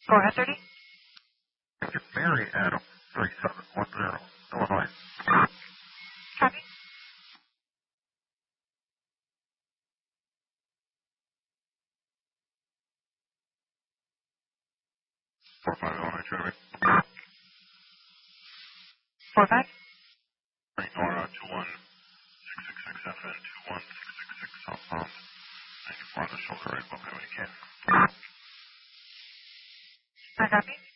Go ahead, 30. Mary Adam, 3710, Illinois. Copy. 45 Illinois traffic. 45. Nora 21666 FN 21666 southbound. 94 on the shoulder right above Highway Ken. I copy.